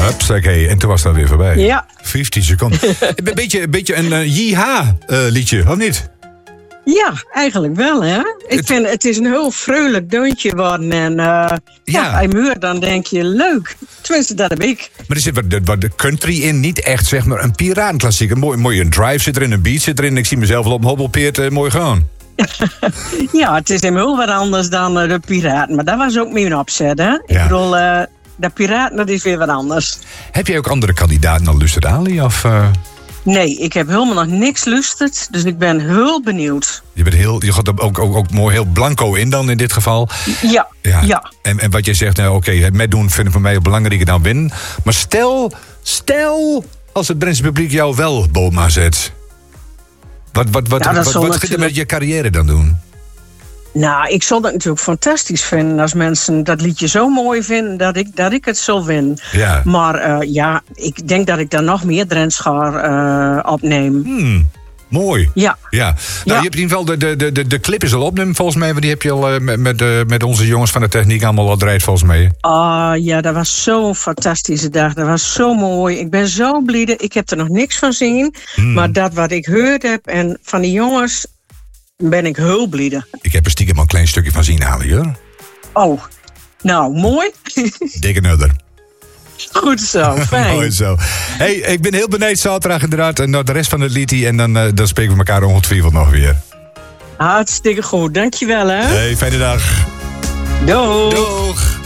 Hupsakee, en toen was dat weer voorbij. Ja. 15 seconden. Een beetje een liedje, of niet? Ja, eigenlijk wel, hè. Ik vind het is een heel vrolijk deuntje worden. En hij muur, dan denk je, leuk. Tenminste, dat heb ik. Maar er zit wat de country in, niet echt zeg maar een piratenklassiek. Mooi een drive zit erin, een beat zit erin. Ik zie mezelf wel op een hobbelpeert, mooi gewoon. Ja, het is helemaal wat anders dan de piraten. Maar dat was ook mijn opzet, hè. Ja. Ik bedoel, de piraten, dat is weer wat anders. Heb jij ook andere kandidaten dan Luster Ali, of... Nee, ik heb helemaal nog niks lusterd, dus ik ben heel benieuwd. Je gaat er ook mooi heel blanco in dan in dit geval. Ja. En wat jij zegt, het metdoen vind ik voor mij belangrijker dan winnen. Maar stel als het Drentse publiek jou wel Boma zet. Wat gaat er met je carrière dan doen? Nou, ik zal dat natuurlijk fantastisch vinden als mensen dat liedje zo mooi vinden dat ik het zal winnen. Ja. Maar ik denk dat ik daar nog meer Drents ga opnemen. Mooi. Ja. Nou, je hebt in ieder geval de clip is al opnemen volgens mij, want die heb je al met onze jongens van de techniek allemaal al draait volgens mij. Ja, dat was zo'n fantastische dag. Dat was zo mooi. Ik ben zo blij. Ik heb er nog niks van zien, maar dat wat ik gehoord heb en van die jongens ben ik heel blij. Ik heb er stiekem al een klein stukje van zien halen, hoor. Oh, nou, mooi. Dikke nudder. Goed zo, fijn. Mooi zo. Hey, ik ben heel benieuwd zaterdag inderdaad. En de rest van het liedje. En dan spreken we elkaar ongetwijfeld nog weer. Hartstikke goed, dankjewel hè. Hey, fijne dag. Doeg. Doeg.